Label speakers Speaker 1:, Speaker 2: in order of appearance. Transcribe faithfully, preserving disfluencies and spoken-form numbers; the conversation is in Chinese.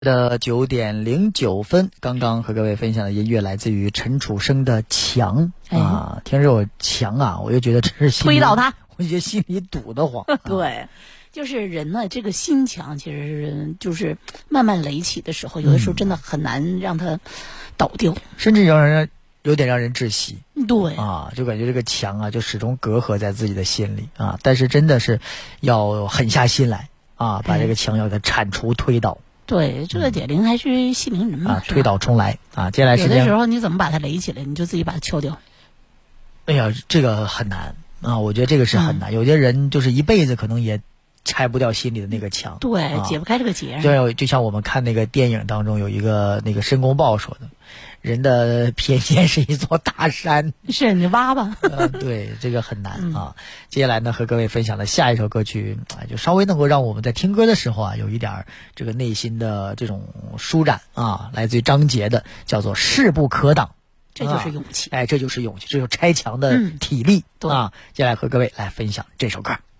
Speaker 1: 的九点零九分，刚刚和各位分享的音乐来自于陈楚生的《墙》啊，
Speaker 2: 哎、
Speaker 1: 听这首《墙》啊，我就觉得这是心里
Speaker 2: 推倒他，
Speaker 1: 我觉得心里堵得慌。
Speaker 2: 对，就是人呢，这个心墙其实是就是慢慢垒起的时候，有的时候真的很难让它倒掉，
Speaker 1: 嗯、甚至让人有点让人窒息。
Speaker 2: 对
Speaker 1: 啊，就感觉这个墙啊，就始终隔阂在自己的心里啊。但是真的是要狠下心来啊，把这个墙要给它铲除、推倒。
Speaker 2: 对，这个解铃还须系铃人嘛，
Speaker 1: 啊，推倒重来啊！接下来时间
Speaker 2: 有的时候你怎么把它垒起来，你就自己把它敲掉。
Speaker 1: 哎呀，这个很难啊！我觉得这个是很难。嗯、有些人就是一辈子可能也拆不掉心里的那个墙，
Speaker 2: 对，
Speaker 1: 啊、
Speaker 2: 解不开这个结。
Speaker 1: 就就像我们看那个电影当中有一个那个申公豹说的，人的偏见是一座大山，
Speaker 2: 是你挖吧？
Speaker 1: 呃，对，这个很难啊。嗯、接下来呢，和各位分享的下一首歌曲，啊，就稍微能够让我们在听歌的时候啊，有一点这个内心的这种舒展啊，来自于张杰的，叫做《势不可挡》。
Speaker 2: 这就是勇气，
Speaker 1: 啊、哎，这就是勇气，这就是拆墙的体力、
Speaker 2: 嗯、
Speaker 1: 啊！接下来和各位来分享这首歌。